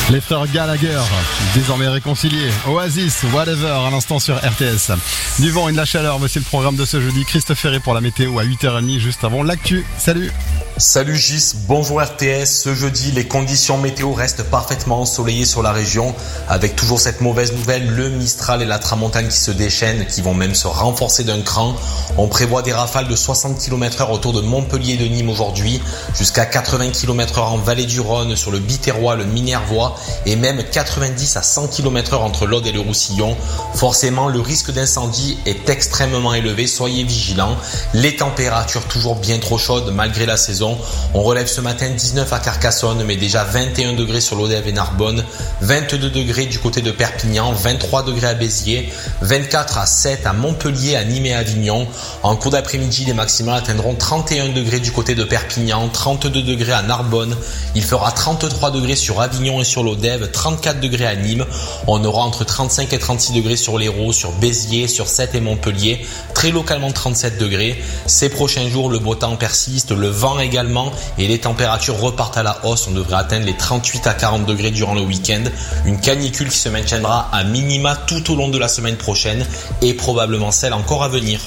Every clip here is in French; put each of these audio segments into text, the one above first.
Les frères Gallagher, désormais réconciliés. Oasis, Whatever, à l'instant sur RTS. Du vent et de la chaleur, voici le programme de ce jeudi. Christophe Ferré pour la météo à 8h30, juste avant l'actu. Salut. Salut Gis, bonjour RTS. Ce jeudi, les conditions météo restent parfaitement ensoleillées sur la région, avec toujours cette mauvaise nouvelle, le Mistral et la Tramontane qui se déchaînent, qui vont même se renforcer d'un cran. On prévoit des rafales de 60 km/h autour de Montpellier et de Nîmes aujourd'hui, jusqu'à 80 km/h en vallée du Rhône, sur le Biterrois, le Minervois, et même 90 à 100 km/h entre l'Aude et le Roussillon. Forcément, le risque d'incendie est extrêmement élevé, soyez vigilants. Les températures toujours bien trop chaudes malgré la saison. On relève ce matin 19 à Carcassonne, mais déjà 21 degrés sur l'Odève et Narbonne, 22 degrés du côté de Perpignan, 23 degrés à Béziers, 24 à 7 à Montpellier, à Nîmes et à Avignon. En cours d'après-midi, les maximales atteindront 31 degrés du côté de Perpignan, 32 degrés à Narbonne. Il fera 33 degrés sur Avignon et sur l'Odève, 34 degrés à Nîmes. On aura entre 35 et 36 degrés sur l'Hérault, sur Béziers, sur Sète et Montpellier, très localement 37 degrés. Ces prochains jours, le beau temps persiste, le vent également, et les températures repartent à la hausse. On devrait atteindre les 38 à 40 degrés durant le week-end. Une canicule qui se maintiendra à minima tout au long de la semaine prochaine et probablement celle encore à venir.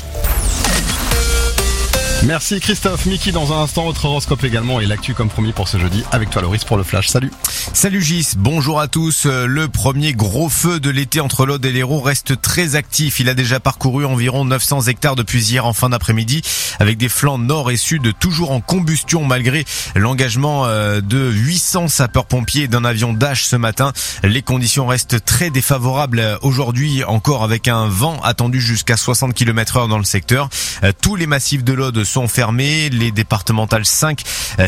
Merci Christophe. Mickey dans un instant, votre horoscope également et l'actu comme promis pour ce jeudi. Avec toi Loris pour le flash. Salut. Salut Gis, bonjour à tous. Le premier gros feu de l'été entre l'Aude et l'Hérault reste très actif. Il a déjà parcouru environ 900 hectares depuis hier en fin d'après-midi, avec des flancs nord et sud toujours en combustion malgré l'engagement de 800 sapeurs-pompiers et d'un avion Dash ce matin. Les conditions restent très défavorables aujourd'hui, encore avec un vent attendu jusqu'à 60 km/h dans le secteur. Tous les massifs de l'Aude sont fermés, les départementales 5,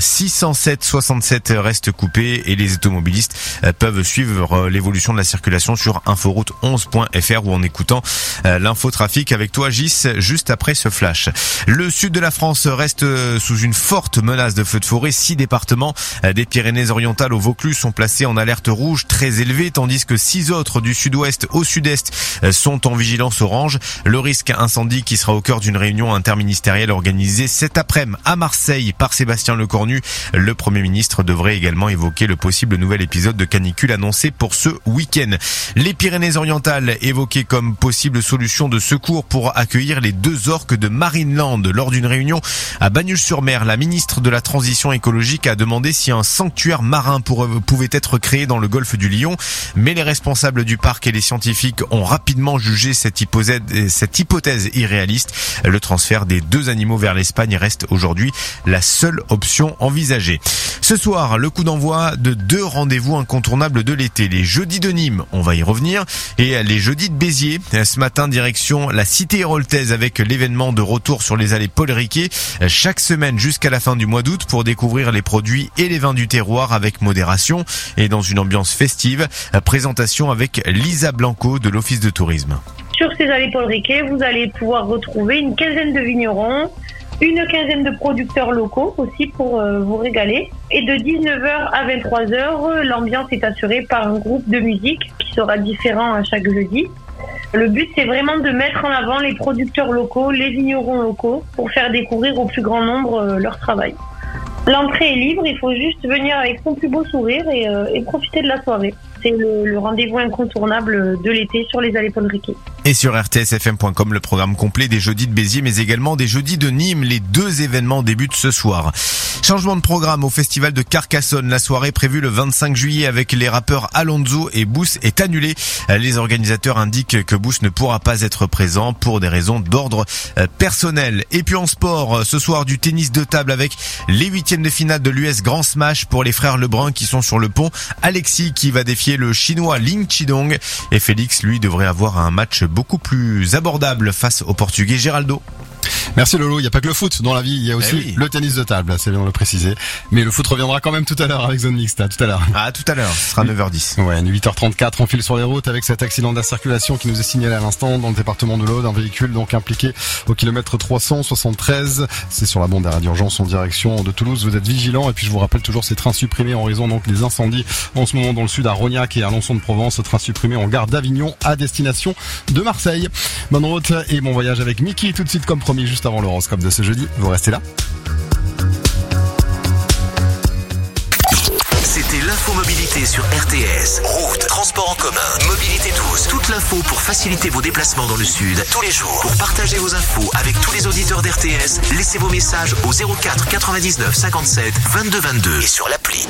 607, 67 restent coupées et les automobilistes peuvent suivre l'évolution de la circulation sur inforoute11.fr ou en écoutant l'infotrafic avec toi Gis juste après ce flash. Le sud de la France reste sous une forte menace de feux de forêt. 6 départements des Pyrénées-Orientales au Vaucluse sont placés en alerte rouge très élevée, tandis que 6 autres du sud-ouest au sud-est sont en vigilance orange. Le risque incendie qui sera au cœur d'une réunion interministérielle organisée cet après-midi à Marseille par Sébastien Lecornu. Le Premier ministre devrait également évoquer le possible nouvel épisode de canicule annoncé pour ce week-end. Les Pyrénées-Orientales évoquées comme possible solution de secours pour accueillir les 2 orques de Marineland. Lors d'une réunion à Bagnols-sur-Mer, la ministre de la Transition écologique a demandé si un sanctuaire marin pouvait être créé dans le golfe du Lion, mais les responsables du parc et les scientifiques ont rapidement jugé cette hypothèse irréaliste. Le transfert des 2 animaux vers l'Espagne reste aujourd'hui la seule option envisagée. Ce soir, le coup d'envoi de 2 rendez-vous incontournables de l'été. Les jeudis de Nîmes, on va y revenir, et les jeudis de Béziers. Ce matin, direction la cité héroltaise avec l'événement de retour sur les allées Paul Riquet chaque semaine jusqu'à la fin du mois d'août pour découvrir les produits et les vins du terroir avec modération et dans une ambiance festive. Présentation avec Lisa Blanco de l'Office de tourisme. Sur ces allées Paul Riquet, vous allez pouvoir retrouver une quinzaine de vignerons, une quinzaine de producteurs locaux aussi pour vous régaler. Et de 19h à 23h, l'ambiance est assurée par un groupe de musique qui sera différent à chaque jeudi. Le but, c'est vraiment de mettre en avant les producteurs locaux, les vignerons locaux, pour faire découvrir au plus grand nombre leur travail. L'entrée est libre, il faut juste venir avec son plus beau sourire et profiter de la soirée. C'est le rendez-vous incontournable de l'été sur les allées Paul Riquet. Et sur rtsfm.com, le programme complet des jeudis de Béziers, mais également des jeudis de Nîmes. Les 2 événements débutent ce soir. Changement de programme au festival de Carcassonne. La soirée prévue le 25 juillet avec les rappeurs Alonso et Boost est annulée. Les organisateurs indiquent que Boost ne pourra pas être présent pour des raisons d'ordre personnel. Et puis en sport, ce soir du tennis de table avec les 8e de finale de l'US Grand Smash pour les frères Lebrun qui sont sur le pont. Alexis qui va défier le chinois Ling Chidong et Félix lui devrait avoir un match beaucoup plus abordable face au portugais Geraldo. Merci Lolo, il n'y a pas que le foot dans la vie, il y a aussi le tennis de table, c'est bien de le préciser. Mais le foot reviendra quand même tout à l'heure avec Zone Mixte, à tout à l'heure. Ah, tout à l'heure, ce sera 9h10. Ouais, 8h34, on file sur les routes avec cet accident de la circulation qui nous est signalé à l'instant dans le département de l'Aude, un véhicule donc impliqué au kilomètre 373. C'est sur la bande d'arrêt d'urgence en direction de Toulouse, vous êtes vigilants et puis je vous rappelle toujours ces trains supprimés en raison donc des incendies en ce moment dans le sud à Rognac et à Alençon de Provence, train supprimé en gare d'Avignon à destination de Marseille. Bonne route et bon voyage avec Mickey tout de suite comme promis juste avant l'horoscope de ce jeudi. Vous restez là. C'était l'info L'infomobilité sur RTS. Route, transport en commun, mobilité douce. Toute l'info pour faciliter vos déplacements dans le sud tous les jours. Pour partager vos infos avec tous les auditeurs d'RTS, laissez vos messages au 04 99 57 22 22 et sur l'appli.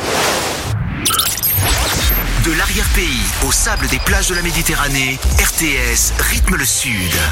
De l'arrière-pays au sable des plages de la Méditerranée, RTS rythme le sud.